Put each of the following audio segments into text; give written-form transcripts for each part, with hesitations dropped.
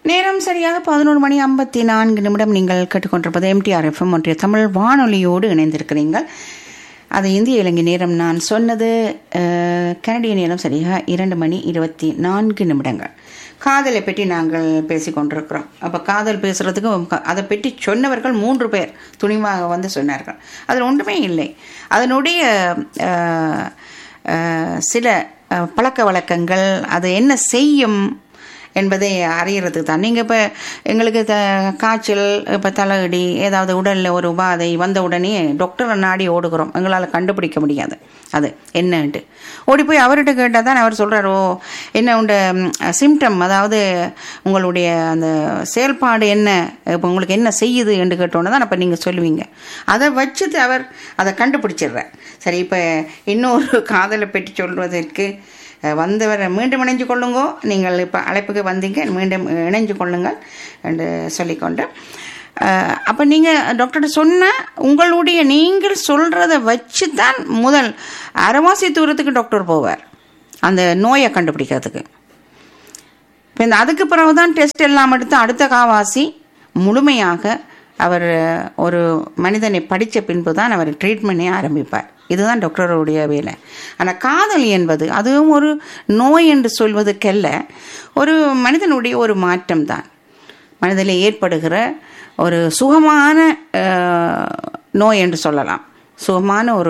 நேரம் சரியாக 11:54 நீங்கள் கேட்டுக்கொண்டிருப்பது எம்டிஆர் எஃப்எம் ஒன்றிய தமிழ் வானொலியோடு இணைந்திருக்கிறீர்கள். அது இந்திய இலங்கை நேரம். நான் சொன்னது கனடிய நேரம் சரியாக 2:24. காதலை பற்றி நாங்கள் பேசிக்கொண்டிருக்கிறோம். அப்போ காதல் பேசுகிறதுக்கு அதை பற்றி சொன்னவர்கள் 3 பேர் துணிவாக வந்து சொன்னார்கள். அதில் ஒன்றுமே இல்லை. அதனுடைய சில பழக்க வழக்கங்கள், அது என்ன செய்யும் என்பதை அறியறதுக்கு தான். நீங்கள் இப்போ எங்களுக்கு காய்ச்சல், இப்போ தலையடி, ஏதாவது உடலில் ஒரு உபாதை வந்த உடனே டாக்டரை நாடி ஓடுகிறோம். எங்களால் கண்டுபிடிக்க முடியாது அது என்னன்ட்டு. ஓடி போய் அவர்கிட்ட கேட்டால் தான் அவர் சொல்கிறார், ஓ என்ன உண்ட சிம்டம், அதாவது உங்களுடைய அந்த செயல்பாடு என்ன, இப்போ உங்களுக்கு என்ன செய்யுது என்று கேட்டோன்னு தான் அப்போ நீங்கள் சொல்லுவீங்க. அதை வச்சுட்டு அவர் அதை கண்டுபிடிச்சிடுறார். சரி, இப்போ இன்னொரு காதலை பற்றி சொல்வதற்கு வந்தவரை மீண்டும் இணைஞ்சு கொள்ளுங்கோ. நீங்கள் இப்போ அழைப்புக்கு வந்தீங்க, மீண்டும் இணைஞ்சு கொள்ளுங்கள் என்று சொல்லிக்கொண்டு, அப்போ நீங்கள் டாக்டர்கிட்ட சொன்னால் உங்களுடைய நீங்கள் சொல்கிறத வச்சு தான் முதல் அரைவாசி தூரத்துக்கு டாக்டர் போவார் அந்த நோயை கண்டுபிடிக்கிறதுக்கு. இப்போ இந்த அதுக்கு பிறகு தான் டெஸ்ட் எல்லாம் எடுத்து அடுத்த காவாசி முழுமையாக அவர் ஒரு மனிதனை படித்த பின்பு தான் அவர் ட்ரீட்மெண்ட்டே ஆரம்பிப்பார். இதுதான் டாக்டருடைய வேலை. ஆனால் காதல் என்பது அதுவும் ஒரு நோய் என்று சொல்வதற்கல்ல, ஒரு மனிதனுடைய ஒரு மாற்றம் தான். மனிதனில் ஏற்படுகிற ஒரு சுகமான நோய் என்று சொல்லலாம். சுகமான ஒரு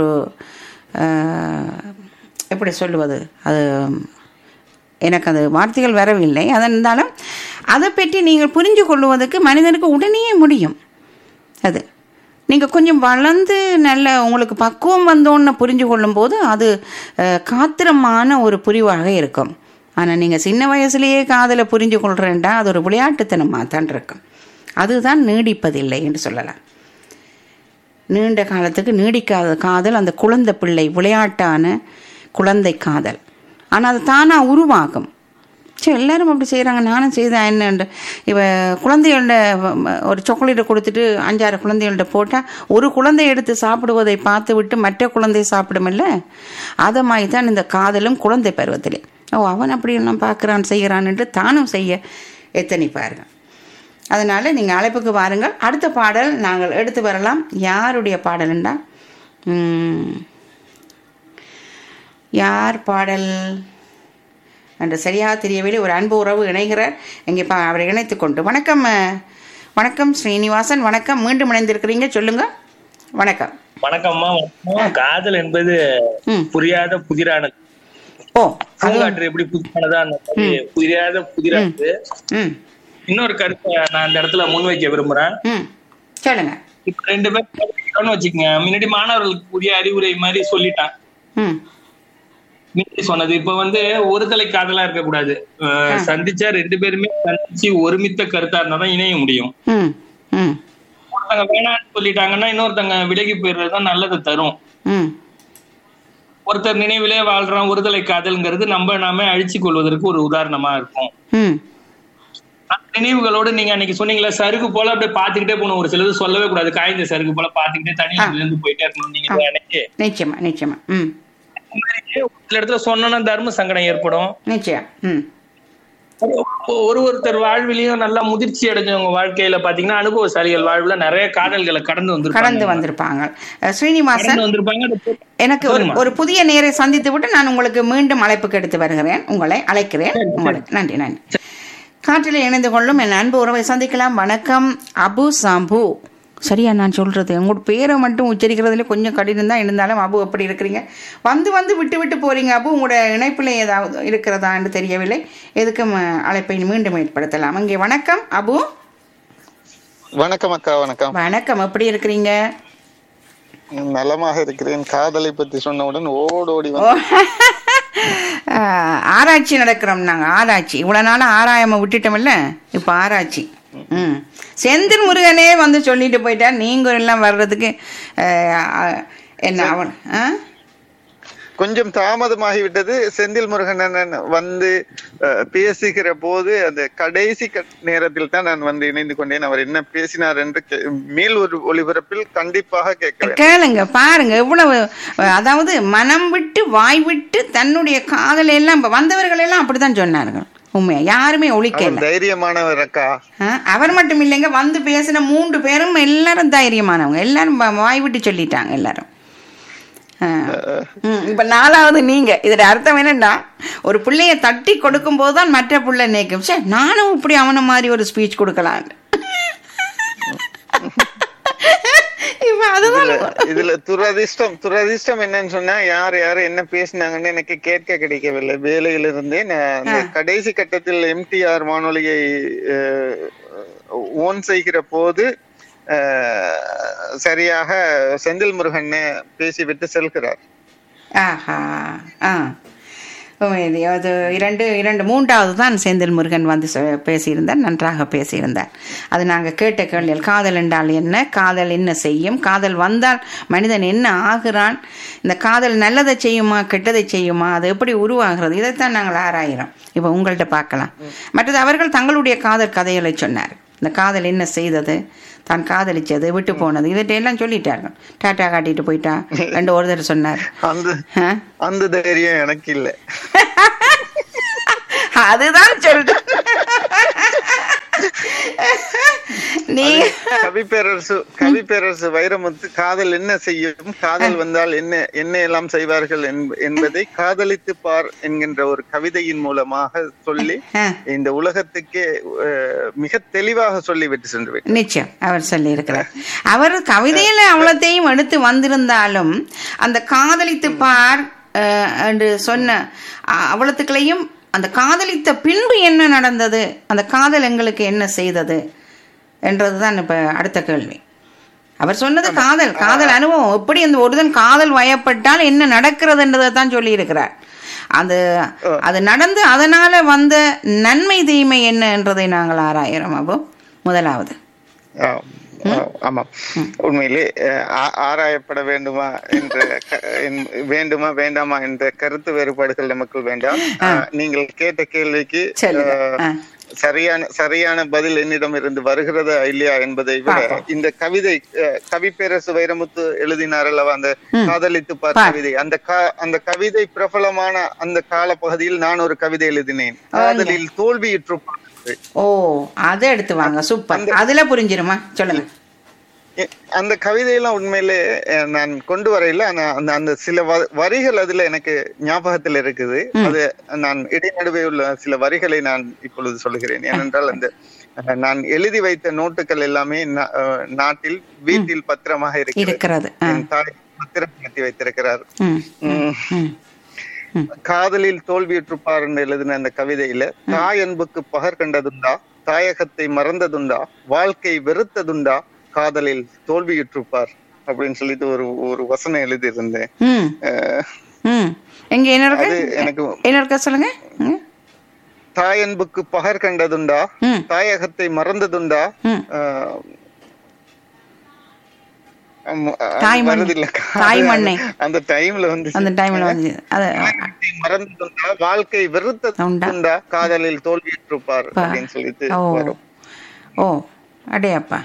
எப்படி சொல்லுவது, அது எனக்கு அது வார்த்தைகள் வரவில்லை. அதனாலும் அதை பற்றி நீங்கள் புரிஞ்சு கொள்வதற்கு மனிதனுக்கு உடனே முடியும். அது நீங்கள் கொஞ்சம் வளர்ந்து நல்ல உங்களுக்கு பக்குவம் வந்தோன்னு புரிஞ்சு கொள்ளும்போது அது காத்திரமான ஒரு புரிவாக இருக்கும். ஆனால் நீங்கள் சின்ன வயசுலேயே காதலை புரிஞ்சு கொள்கிறேன்டா அது ஒரு விளையாட்டுத்தனமாக தான் இருக்கும். அதுதான் நீடிப்பதில்லை என்று சொல்லலாம். நீண்ட காலத்துக்கு நீடிக்காத காதல் அந்த குழந்தை பிள்ளை விளையாட்டான குழந்தை காதல். ஆனால் அது தானாக உருவாகும். சரி, எல்லோரும் அப்படி செய்கிறாங்க, நானும் செய்தேன் என்னண்டு. இப்போ குழந்தைகள்ட ஒரு சாக்லேட்டை கொடுத்துட்டு 5-6 குழந்தைகள்கிட்ட போட்டால் ஒரு குழந்தை எடுத்து சாப்பிடுவதை பார்த்து விட்டு மற்ற குழந்தை சாப்பிடுமில்ல, அதை மாதிரி தான் இந்த காதலும் குழந்தை பருவத்திலே. ஓ அவன் அப்படியெல்லாம் பார்க்குறான் செய்கிறான்ட்டு தானும் செய்ய எத்தனைப்பாருங்க. அதனால் நீங்கள் அழைப்புக்கு வாருங்கள். அடுத்த பாடல் நாங்கள் எடுத்து வரலாம். யாருடைய பாடலுண்டா, யார் பாடல் என்று சரியாக தெரியவில்லை. ஒரு அன்பு உறவு இணைகிறார். எங்கே அவரை இணைத்து கொண்டு. வணக்கம், வணக்கம் ஸ்ரீனிவாசன், வணக்கம். மீண்டும் இணைந்திருக்கிறீங்க, சொல்லுங்க. வணக்கம். வணக்கம்மா. காதல் என்பது புரியாத புதிரானது. ஓ, பூங்காற்று எப்படி புதிரானதா அந்த புரியாத புதிரானது. இன்னொரு கருத்தை நான் அந்த இடத்துல முன்வைக்க விரும்புறேன். சொல்லுங்க. இப்ப 2 பேர் வச்சுக்கோங்க. முன்னாடி மாணவர்களுக்கு புதிய அறிவுரை மாதிரி சொல்லிட்டான் சொன்னது. இப்ப ஒரு தலை காதலா இருக்க கூடாது. சந்திச்சா 2 பேருமே சந்திச்சு ஒருமித்த கருத்தா இருந்தாதான் இணைய முடியும். ஒருத்தங்க வேணான்னு சொல்லிட்டாங்கன்னா இன்னொருத்தங்க விலகி போயிடுறதுதான் நல்லதை தரும். ஒருத்தர் நினைவிலே வாழ்றான் ஒருதலை காதல்ங்கிறது நாமே அழிச்சு கொள்வதற்கு ஒரு உதாரணமா இருக்கும். நினைவுகளோடு நீங்க அன்னைக்கு சொன்னீங்களா, சருகு போல அப்படியே பாத்துக்கிட்டே போகணும். ஒரு சிலது சொல்லவே கூடாது, காய்ந்த சருகு போல பாத்துக்கிட்டே தனியா இருந்து போயிட்டே இருக்கணும். நீங்க நிச்சயமா நிச்சயமா சில இடத்துல சொன்னா தர்ம சங்கடம் ஏற்படும். நிச்சயம். ஒருத்தர் வாழ்விலையும் நல்லா முதிர்ச்சி அடைஞ்சவங்க வாழ்க்கையில பாத்தீங்கன்னா அனுபவசாலிகள் வாழ்வுல நிறைய காதல்களை கடந்து வந்திருப்பாங்க. ஸ்ரீனிவாசன், எனக்கு ஒரு புதிய நேரை சந்தித்து விட்டு நான் உங்களுக்கு மீண்டும் அழைப்புக்கு எடுத்து வருகிறேன். உங்களை அழைக்கிறேன். உங்களுக்கு நன்றி. நன்றி. காற்றில் இணைந்து கொள்ளும் என் அன்பு உறவை சந்திக்கலாம். வணக்கம் அபு சாம்பு. சரியா நான் சொல்கிறது? உங்களோட பேரை மட்டும் உச்சரிக்கிறதுல கொஞ்சம் கடினம் தான், இருந்தாலும் அபு எப்படி இருக்கிறீங்க? வந்து விட்டு போகிறீங்க அபு. உங்களோட இணைப்பில் ஏதாவது இருக்கிறதா என்று தெரியவில்லை. எதுக்கும் அழைப்பை மீண்டும் ஏற்படுத்தலாம். அங்கே வணக்கம் அபு. வணக்கம் அக்கா. வணக்கம். வணக்கம், எப்படி இருக்கிறீங்க? நலமாக இருக்கிறேன். காதலை பற்றி சொன்னவுடன் ஓடோடி ஆராய்ச்சி நடக்கிறோம் நாங்கள். ஆராய்ச்சி இவ்வளவு நாள் ஆராயாம விட்டுட்டோம்ல, இப்ப ஆராய்ச்சி. செந்தில் முருகனே வந்து சொல்லிட்டு போயிட்டார். நீங்க எல்லாம் வர்றதுக்கு என்ன அவன் கொஞ்சம் தாமதமாகிவிட்டது. செந்தில் முருகன் வந்து பேசுகிற போது அந்த கடைசி நேரத்தில் தான் நான் இணைந்து கொண்டேன். அவர் என்ன பேசினார் என்று மேல் ஒரு ஒளிபரப்பில் கண்டிப்பாக கேளுங்க. பாருங்க எவ்வளவு, அதாவது மனம் விட்டு வாய் விட்டு தன்னுடைய காதலை எல்லாம் வந்தவர்கள் எல்லாம் அப்படித்தான் சொன்னார்கள். உண்மையா யாருமே ஒழிக்கல. தைரியமானவர் அக்கா. அவர் மட்டும் இல்லைங்க, வந்து பேசின 3 பேரும் எல்லாரும் தைரியமானவங்க, எல்லாரும் வாய் விட்டு சொல்லிட்டாங்க எல்லாரும். இப்ப 4வது நீங்க. இதோட அர்த்தம் என்னன்னா, ஒரு பிள்ளைய தட்டி கொடுக்கும் போதுதான் மற்ற பிள்ளை நினைக்கும், சே நானும் இப்படி அவன மாதிரி ஒரு ஸ்பீச் கொடுக்கலாம். இதுல துரதிர்ஷ்டம் என்னன்னு சொன்னா, யாரு என்ன பேசினாங்கன்னு எனக்கு கேட்க கிடைக்கவில்லை. வேலையில இருந்தே நான் கடைசி கட்டத்தில் MTR வானொலியை ஓன் செய்கிற போது சரியாக செந்தில் முருகன் பேசிவிட்டு செல்கிறார். அது 3வது தான் செந்தில் முருகன் வந்து பேசியிருந்தார், நன்றாக பேசியிருந்தார். அது நாங்கள் கேட்ட கேள்விகள். காதல் என்றால் என்ன, காதல் என்ன செய்யும், காதல் வந்தால் மனிதன் என்ன ஆகிறான், இந்த காதல் நல்லதை செய்யுமா கெட்டதை செய்யுமா, அது எப்படி உருவாகிறது, இதைத்தான் நாங்கள் ஆராயிறோம். இப்போ உங்கள்கிட்ட பார்க்கலாம். மற்றது அவர்கள் தங்களுடைய காதல் கதைகளை சொன்னார். இந்த காதல் என்ன செய்தது, தான் காதலிச்சது, விட்டு போனது, இதெல்லாம் சொல்லிட்டார்கள். டாட்டா காட்டிட்டு போயிட்டா ரெண்டு ஒருத்தர் சொன்னார். அந்த தைரியம் எனக்கு இல்லை. அதுதான் சொல்றேன். கவிப்பேரரசு வைரமுத்து காதல் என்ன செய்யும், காதல் வந்தால் என்ன எல்லாம் செய்வார்கள் என்பதை காதலித்து பார் என்கின்ற ஒரு கவிதையின் மூலமாக சொல்லி இந்த உலகத்துக்கே மிக தெளிவாக சொல்லிவிட்டு சென்று நிச்சயம் அவர் சொல்லி இருக்கிறார். அவர் கவிதையில அவ்வளத்தையும் எடுத்து வந்திருந்தாலும் அந்த காதலித்து பார் என்று சொன்ன அவ்வளத்துக்களையும் அந்த காதலித்த பின்பு என்ன நடந்தது, அந்த காதல் எங்களுக்கு என்ன செய்தது என்றதுதான் இப்ப அடுத்த கேள்வி. அவர் சொன்னது காதல் அனுபவம், எப்படி அந்த ஒருதன் காதல் வயப்பட்டால் என்ன நடக்கிறது என்றதை தான் சொல்லி இருக்கிறார். அது நடந்து அதனால வந்த நன்மை தீமை என்ன என்றதை நாங்கள் ஆராயிறோம். அப்போ முதலாவது ஆமா, உண்மையிலே ஆராயப்பட வேண்டுமா வேண்டாமா என்ற கருத்து வேறுபாடுகள் நமக்கு வேண்டாம். நீங்கள் கேட்ட கேள்விக்கு சரியான பதில் என்னிடம் இருந்து வருகிறதா இல்லையா என்பதை விட, இந்த கவிதை கவிப்பேரரசு வைரமுத்து எழுதினார் அல்லவா, அந்த காதலித்து பார் கவிதை, அந்த கவிதை பிரபலமான அந்த கால பகுதியில் நான் ஒரு கவிதை எழுதினேன், காதலில் தோல்வியுற்று. ஓ, அதை எடுத்து வாங்க, சூப்பர். அதுல புரிஞ்சிருமா, சொல்லுங்க. அந்த கவிதையெல்லாம் உண்மையிலே நான் கொண்டு வரையில அந்த சில வரிகள் அதுல எனக்கு ஞாபகத்தில் இருக்குது. அது நான் இடைநடுவே உள்ள சில வரிகளை நான் இப்பொழுது சொல்லுகிறேன். ஏனென்றால் அந்த நான் எழுதி வைத்த நோட்டுகள் எல்லாமே நாட்டில் வீட்டில் பத்திரமாக இருக்கிறது. பத்திரப்படுத்தி வைத்திருக்கிறார். காதலில் தோல்வியுற்றுப்பார் என்று எழுதின அந்த கவிதையில, தாய் அன்புக்கு பகர் கண்டதுண்டா, தாயகத்தை மறந்ததுண்டா, வாழ்க்கை வெறுத்ததுண்டா, காதலில் தோல்வியுற்றுப்பார் அப்படின்னு சொல்லிட்டு ஒரு வசனம் எழுதி இருந்தேன். எனக்கு சொல்லுங்க. தாய் அன்புக்கு பகர் கண்டதுண்டா, தாயகத்தை மறந்ததுண்டா, அந்த டைம்ல வந்து மறந்ததுண்டா, வாழ்க்கை வெறுத்ததுண்டா, காதலில் தோல்வியுற்றுப்பார் அப்படின்னு சொல்லிட்டு வரும். ஓ அடேப்பா.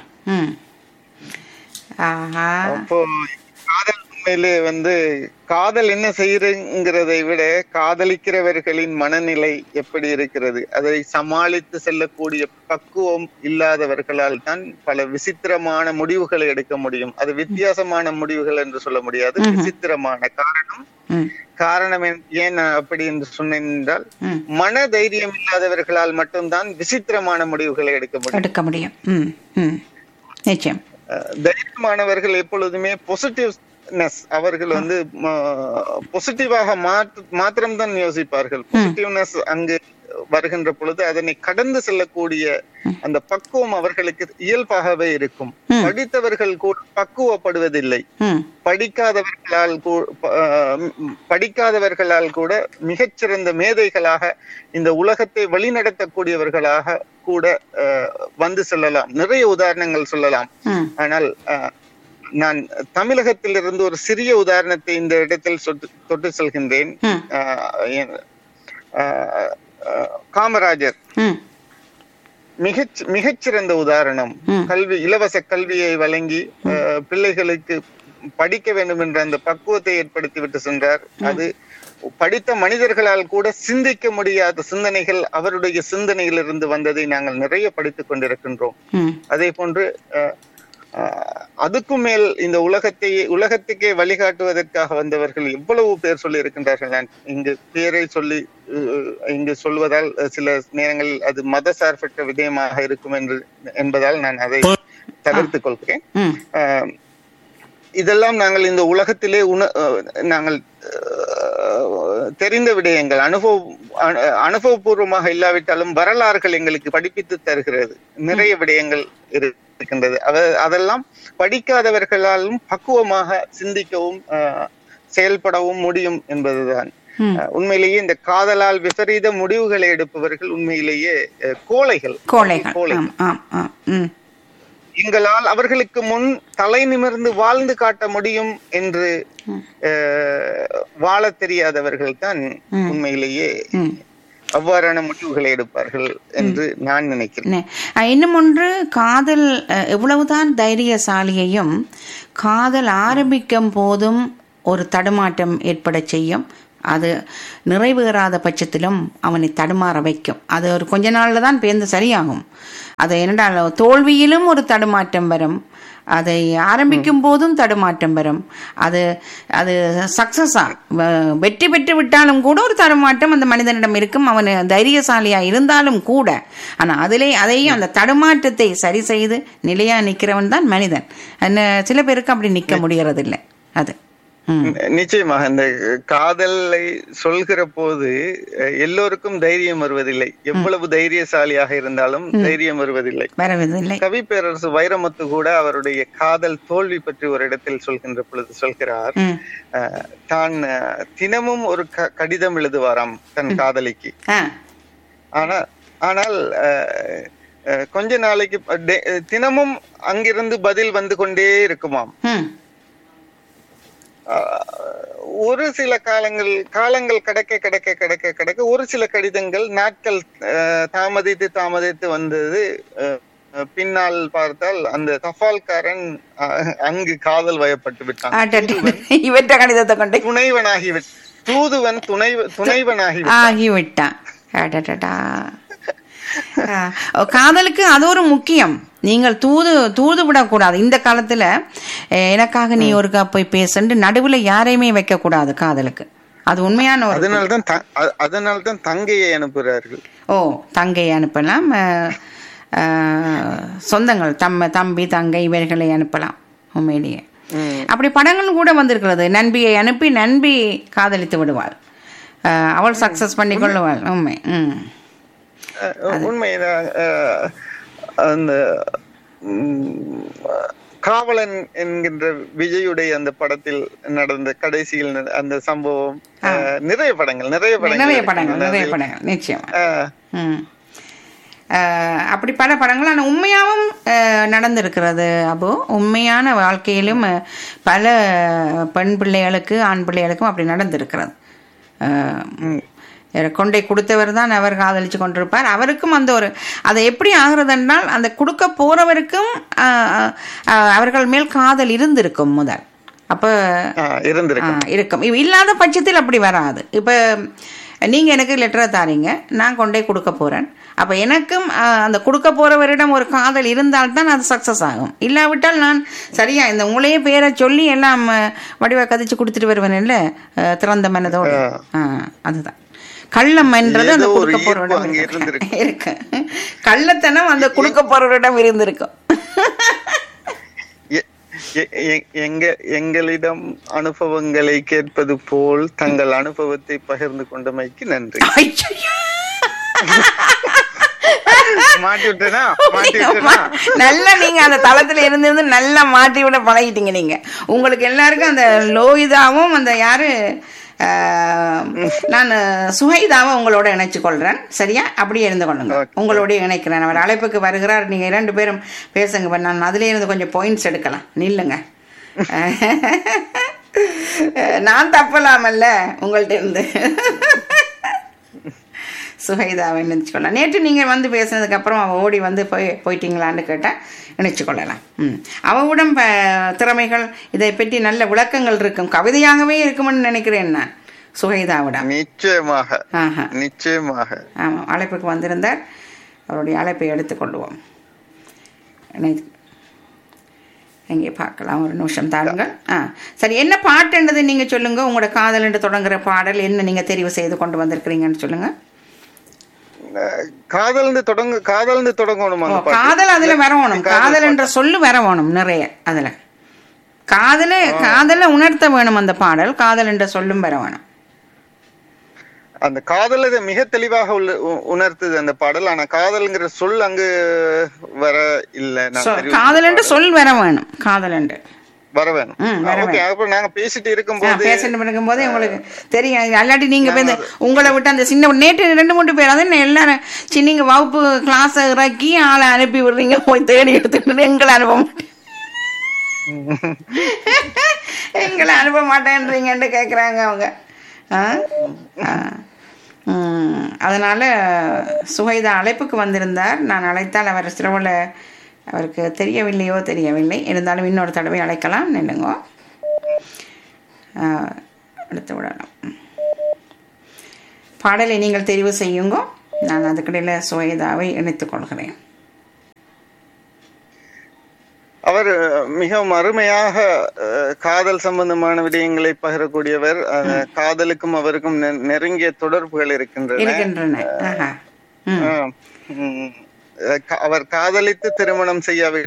அப்போ காதல் உண்மையிலே வந்து காதல் என்ன செய்யறங்கிறதை விட காதலிக்கிறவர்களின் மனநிலை எப்படி இருக்கிறது, அதை சமாளித்து செல்லக்கூடிய பக்குவம் இல்லாதவர்களால் தான் பல விசித்திரமான முடிவுகளை எடுக்க முடியும். அது வித்தியாசமான முடிவுகள் என்று சொல்ல முடியாது, விசித்திரமான காரணம் ஏன் அப்படி என்று சொன்னால், மன தைரியம் இல்லாதவர்களால் மட்டும்தான் விசித்திரமான முடிவுகளை எடுக்க முடியும். நிச்சயம் தைரியமானவர்கள் எப்பொழுதுமே பாசிட்டிவ்னஸ், அவர்கள் வந்து பாசிட்டிவாக மாத்திரம்தான் யோசிப்பார்கள். பாசிட்டிவ்னஸ் அங்கு வருகின்ற பொழுது அதனை கடந்து செல்லக்கூடிய அந்த பக்குவம் அவர்களுக்கு இயல்பாகவே இருக்கும். படித்தவர்கள் கூட பக்குவப்படுவதில்லை. படிக்காதவர்களால் கூட மிகச்சிறந்த மேதைகளாக இந்த உலகத்தை வழிநடத்தக்கூடியவர்களாக கூட வந்து செல்லலாம். நிறைய உதாரணங்கள் சொல்லலாம். ஆனால் நான் தமிழகத்திலிருந்து ஒரு சிறிய உதாரணத்தை இந்த இடத்தில் தொட்டு செல்கின்றேன். காமராஜர் மிகச்சிறந்த உதாரணம். இலவச கல்வியை வழங்கி பிள்ளைகளுக்கு படிக்க வேண்டும் என்ற அந்த பக்குவத்தை ஏற்படுத்தி விட்டு சென்றார். அது படித்த மனிதர்களால் கூட சிந்திக்க முடியாத சிந்தனைகள் அவருடைய சிந்தனையிலிருந்து வந்ததை நாங்கள் நிறைய படித்துக் கொண்டிருக்கின்றோம். அதே போன்று அதுக்கும் மேல் இந்த உலகத்துக்கே வழிகாட்டுவதற்காக வந்தவர்கள் எவ்வளவு பேர் சொல்லி இருக்கின்றார்கள். நான் இங்கு பேரை சொல்லி இங்கு சொல்வதால் சில நேரங்களில் அது மத சார்பற்ற விடயமாக இருக்கும் என்பதால் நான் அதை தவிர்த்துக் கொள்கிறேன். இதெல்லாம் நாங்கள் இந்த உலகத்திலே நாங்கள் தெரிந்த விடயங்கள், அனுபவபூர்வமாக இல்லாவிட்டாலும் வரலாறுகள் எங்களுக்கு படிப்பித்து தருகிறது. நிறைய விடயங்கள் இருக்கின்றது. அதெல்லாம் படிக்காதவர்களாலும் பக்குவமாக சிந்திக்கவும் செயல்படவும் முடியும் என்பதுதான். உண்மையிலேயே இந்த காதலால் விபரீத முடிவுகளை எடுப்பவர்கள் உண்மையிலேயே கோழைகள். எங்களால் அவர்களுக்கு முன் தலை நிமிர்ந்து வாழ்ந்து காட்ட முடியும் என்று வாழ தெரியாதவர்கள் தான் உண்மையிலேயே அவ்வாறான முடிவுகளை எடுப்பார்கள் என்று நான் நினைக்கிறேன். இன்னும் ஒன்று, காதல் எவ்வளவுதான் தைரியசாலியையும் காதல் ஆரம்பிக்கும் போதும் ஒரு தடுமாற்றம் ஏற்பட செய்யும். அது நிறைவேறாத பட்சத்திலும் அவனை தடுமாற வைக்கும். அது ஒரு கொஞ்ச நாள்ல தான் பேர்ந்து சரியாகும். அது என்னென்றால் தோல்வியிலும் ஒரு தடுமாற்றம் வரும், அதை ஆரம்பிக்கும் போதும் தடுமாற்றம் வரும். அது அது சக்சஸா வெற்றி பெற்று விட்டாலும் கூட ஒரு தடுமாற்றம் அந்த மனிதனிடம் இருக்கும். அவன் தைரியசாலியா இருந்தாலும் கூட. ஆனா அதையும் அந்த தடுமாற்றத்தை சரி செய்து நிலையா நிக்கிறவன் தான் மனிதன். சில பேருக்கு அப்படி நிக்க முடியறது இல்லை. அது நிச்சயமாக இந்த காதலை சொல்கிற போது எல்லோருக்கும் தைரியம் வருவதில்லை. எவ்வளவு தைரியசாலியாக இருந்தாலும் தைரியம் வருவதில்லை. கவி பேரரசு வைரமுத்து கூட அவருடைய காதல் தோல்வி பற்றி ஒரு இடத்தில் சொல்கின்ற பொழுது சொல்கிறார், தான் தினமும் ஒரு கடிதம் எழுதுவாராம் தன் காதலிக்கு. ஆனால் கொஞ்ச நாளைக்கு தினமும் அங்கிருந்து பதில் வந்து கொண்டே இருக்குமாம். ஒரு சில காலங்கள் கடக்க ஒரு சில கடிதங்கள் நாட்கள் தாமதித்து வந்தது. பின்னால் பார்த்தால் அந்த தபால்காரன் அங்கு காதல் வயப்பட்டு விட்டான். தூதுவன் துணைவனாகிவிட்டான். காதலுக்கு அது ஒரு முக்கியம். நீங்கள் தூது விடக்கூடாது. இந்த காலத்துல எனக்காக நீ ஒருக்கா போய் பேசுன்னு நடுவுல யாரையுமே வைக்க கூடாது காதலுக்கு. அது உண்மையான ஒரு அதனால்தான் தங்கையை அனுப்புறார்கள். தங்கையை அனுப்பலாம், சொந்தங்கள் தம்பி தங்கை இவர்களை அனுப்பலாம். உண்மையிலேயே அப்படி படங்கள் கூட வந்திருக்கிறது. நண்பியை அனுப்பி நண்பி காதலித்து விடுவாள், அவள் சக்சஸ் பண்ணி கொள்ளுவாள். உண்மை. அந்த காவலன் என்கின்ற விஜயுடைய அந்த படத்தில் நடந்த கடைசியில் அந்த சம்பவம் நிறைய படங்கள் நிச்சயம் அப்படி பல படங்கள். ஆனால் உண்மையாகவும் நடந்திருக்கிறது. அப்போ உண்மையான வாழ்க்கையிலும் பல பெண் பிள்ளைகளுக்கு ஆண் பிள்ளைகளுக்கும் அப்படி நடந்திருக்கிறது. கொண்டை கொடுத்தவர் தான் அவர் காதலிச்சு கொண்டிருப்பார். அவருக்கும் அந்த ஒரு அதை எப்படி ஆகிறது என்றால் அந்த கொடுக்க போறவருக்கும் அவர்கள் மேல் காதல் இருந்திருக்கும் முதல். அப்ப இருக்கும். இல்லாத பட்சத்தில் அப்படி வராது. இப்ப நீங்க எனக்கு லெட்டரை தாரீங்க, நான் கொண்டே கொடுக்க போறேன். அப்ப எனக்கும் அந்த கொடுக்க போறவரிடம் ஒரு காதல் இருந்தால்தான் அது சக்சஸ் ஆகும். இல்லாவிட்டால் நான் சரியா இந்த உங்களையே பேரை சொல்லி எல்லாம் வடிவா கதிச்சு கொடுத்துட்டு வருவேன் இல்ல திறந்த மனதோடு. அதுதான் கள்ளம் என்றது அந்த கொடுக்க போறவரிடம் இருக்கு. கள்ளத்தனம் அந்த கொடுக்க போறவரிடம் இருந்திருக்கும். எங்களிடம் அனுபவங்களை கேட்பது போல் தங்கள் அனுபவத்தை பகிர்ந்து கொண்டமைக்கு நன்றி. நல்லா நீங்க அந்த தளத்துல இருந்து நல்லா மாட்டி விட பழகிட்டீங்க. நீங்க உங்களுக்கு எல்லாருக்கும் அந்த லோகிதாவும் அந்த யாரு நான் சுஹைதாவை உங்களோட இணைச்சு கொள்றேன். சரியா? அப்படியே இருந்து கொள்ளுங்க. உங்களோட இணைக்கிறேன். அவர் அழைப்புக்கு வருகிறார். நீங்க 2 பேரும் பேசுங்க. நான் அதுல இருந்து கொஞ்சம் பாயிண்ட்ஸ் எடுக்கலாம். நில்லுங்க. நான் தப்பலாமல்ல உங்கள்ட்ட இருந்து. சுஹைதாவை நினைச்சு கொள்ளலாம். நேற்று நீங்க வந்து பேசினதுக்கு அப்புறம் அவ ஓடி வந்து போயிட்டீங்களான்னு கேட்டா நினைச்சு கொள்ளலாம். அவவிடம் திறமைகள் இதை பற்றி நல்ல விளக்கங்கள் இருக்கும். கவிதையாகவே இருக்கும்னு நினைக்கிறேன் நான். சுகைதாவிடம். நிச்சயமாக ஆஹா. நிச்சயமாக. ஆமாம், அழைப்புக்கு வந்திருந்தார். அவருடைய அழைப்பை எடுத்துக்கொள்வோம். எங்கே பார்க்கலாம், ஒரு நிமிஷம் தாருங்கள். சரி, என்ன பாட்டுன்றது நீங்க சொல்லுங்க. உங்களோட காதல் என்று தொடங்குற பாடல் என்ன நீங்க தெரிவு செய்து கொண்டு வந்திருக்கிறீங்கன்னு சொல்லுங்க. காதல்ந்து தொடங்கணும். காதல் அதுல வரணும். காதல் என்ற சொல்லு வரணும் நிறைய. அதுல காதல உணர்த்த வேணும் அந்த பாடல். காதல் என்ற சொல்லும் வர வேணும். அந்த காதல் மிக தெளிவாக உணர்த்துது அந்த பாடல். ஆனா காதல்ங்கிற சொல் அங்கு வர இல்ல. காதல் என்று சொல் வர வேணும். காதல் என்று வர வேணும். நாங்க பேசிட்டு இருக்கும்போது உங்களுக்கு தெரியும். அல்லாட்டி நீங்க உங்களை விட்டு அந்த சின்ன நேற்று 2-3 பேர் அது எல்லாரும் சின்ன வகுப்பு கிளாஸ் இறக்கி ஆளை அனுப்பி விடுறீங்க, போய் தேடி எடுத்துட்டு எங்களை அனுப்ப மாட்டேன் எங்களை அனுப்ப மாட்டேன்றீங்கன்னு கேக்குறாங்க அவங்க. அதனால சுகைதா அழைப்புக்கு வந்திருந்தார். நான் அழைத்தால் அவர் சிரவல அவருக்கு தெரியவில்லை. இருந்தாலும் இன்னொரு தடவை அழைக்கலாம். நில்லுங்கோ, எடுத்து விடலாம். பாடலை நீங்கள் தெரிவு செய்யுங்கோ. நான் அதுக்கிடையில் சுகைதாவை இணைத்துக் கொள்கிறேன். அவர் மிகவும் அருமையாக காதல் சம்பந்தமான விடயங்களை பகிரக்கூடியவர். காதலுக்கும் அவருக்கும் நெருங்கிய தொடர்புகள் இருக்கின்றன. அவர் காதலித்து திருமணம் செய்ய